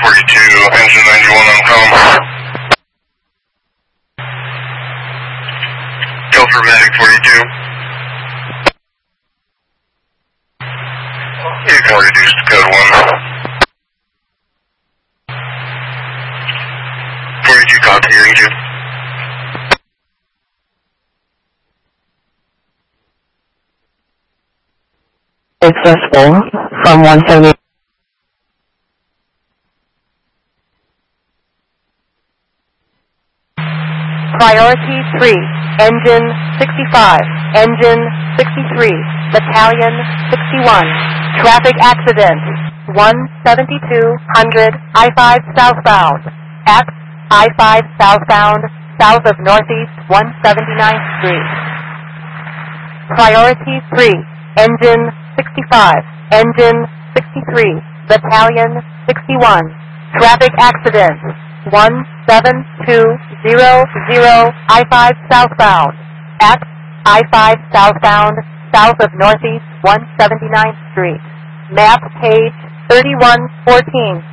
42, engine 91 on com. Gopher Medic 42. You can reduce to code 1. 42 copy, hearing you. Successful from 170. Priority 3, engine 65, engine 63, battalion 61. Traffic accident 17200 I-5 southbound at I-5 southbound south of Northeast 179th Street. Priority 3, engine 65, engine 63, battalion 61. Traffic accident 17200 I-5 southbound at I-5 southbound south of Northeast 179th Street. Map page 3114.